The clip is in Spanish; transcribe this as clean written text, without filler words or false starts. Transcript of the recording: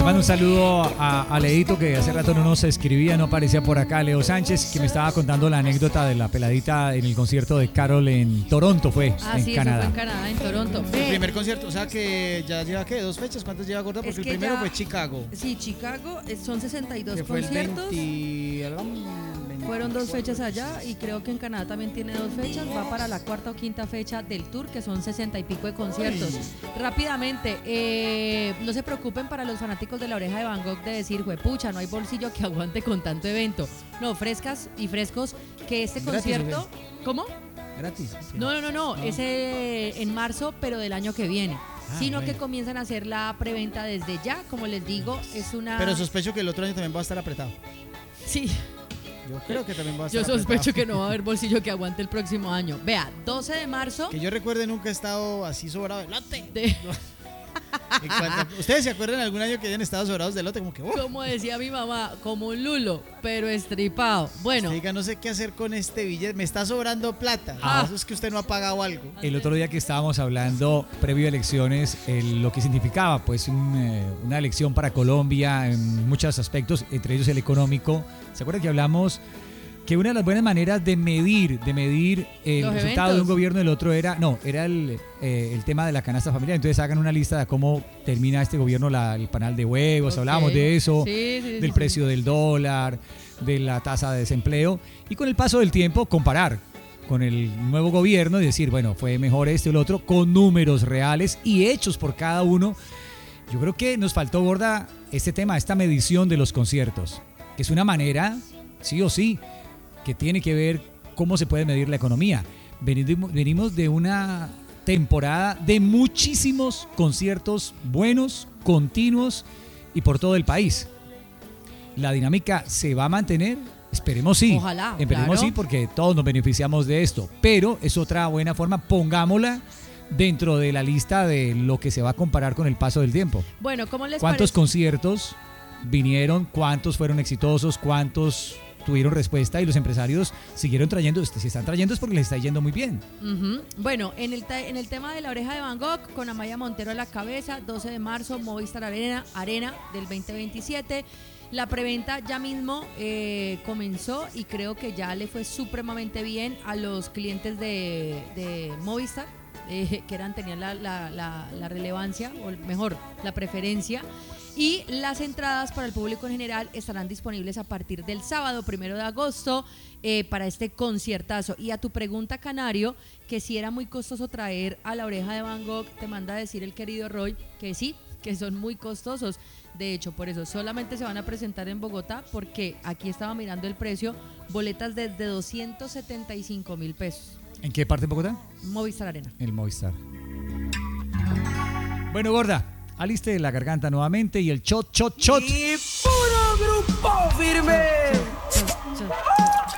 Le mando un saludo a Leito, que hace rato no nos escribía, no aparecía por acá. Leo Sánchez, que me estaba contando la anécdota de la peladita en el concierto de Carol en Toronto, sí, Canadá. Eso fue en Canadá, en Toronto. El primer concierto, o sea que ya lleva, ¿qué? ¿2 fechas? ¿Cuántas lleva, Gorda? Porque el primero fue Chicago. Sí, Chicago, son 62 que fue conciertos. El 20... Fueron 2 fechas allá y creo que en Canadá también tiene 2 fechas. Va para la 4ª o 5ª fecha del tour, que son 60 y pico de conciertos. Rápidamente, no se preocupen para los fanáticos de La Oreja de Van Gogh de decir, juepucha, no hay bolsillo que aguante con tanto evento. No, frescas y frescos que este concierto... ¿Cómo? Gratis. Sí. No. Es en marzo, pero del año que viene. Sino bueno. que comienzan a hacer la preventa desde ya, como les digo, es una... Pero sospecho que el otro año también va a estar apretado. Sí. Yo creo que también va a estar Yo sospecho apretado. que no va a haber bolsillo que aguante el próximo año. Vea, 12 de marzo... Que yo recuerde, nunca he estado así sobrado de lote. ¿Ustedes se acuerdan de algún año que hayan estado sobrados de lote? Como que, como decía mi mamá, como un lulo, pero estripado. Bueno. Usted diga, no sé qué hacer con este billete, me está sobrando plata. Eso es que usted no ha pagado algo. El otro día que estábamos hablando, previo a elecciones, lo que significaba pues una elección para Colombia en muchos aspectos, entre ellos el económico. ¿Se acuerdan que hablamos que una de las buenas maneras de medir el Los resultado eventos. de un gobierno del otro era el tema de la canasta familiar? Entonces hagan una lista de cómo termina este gobierno el panal de huevos, hablábamos de eso, del precio del dólar, de la tasa de desempleo, y con el paso del tiempo comparar con el nuevo gobierno y decir, bueno, fue mejor este o el otro, con números reales y hechos por cada uno. Yo creo que nos faltó, Gorda, este tema, esta medición de los conciertos, que es una manera, sí o sí, que tiene que ver cómo se puede medir la economía. Venimos de una temporada de muchísimos conciertos buenos, continuos y por todo el país. ¿La dinámica se va a mantener? Esperemos sí. Ojalá, Esperemos claro. sí, porque todos nos beneficiamos de esto. Pero es otra buena forma, pongámosla dentro de la lista de lo que se va a comparar con el paso del tiempo. Bueno, ¿cómo les ¿Cuántos parece? conciertos vinieron? ¿Cuántos fueron exitosos? ¿Cuántos tuvieron respuesta? Y los empresarios siguieron trayendo, si están trayendo es porque les está yendo muy bien. Bueno, en el tema de La Oreja de Van Gogh, con Amaya Montero a la cabeza, 12 de marzo, Movistar Arena del 2027. La preventa ya mismo comenzó y creo que ya le fue supremamente bien a los clientes de Movistar, que tenían la relevancia, o mejor, la preferencia. Y las entradas para el público en general estarán disponibles a partir del sábado 1 de agosto para este conciertazo. Y a tu pregunta, Canario, que si era muy costoso traer a La Oreja de Van Gogh, te manda a decir el querido Roy que sí, que son muy costosos. De hecho, por eso solamente se van a presentar en Bogotá, porque aquí estaba mirando el precio, boletas desde 275.000 pesos. ¿En qué parte de Bogotá? Movistar Arena. El Movistar. Bueno, Gorda, aliste la garganta nuevamente y el shot. Y puro grupo firme.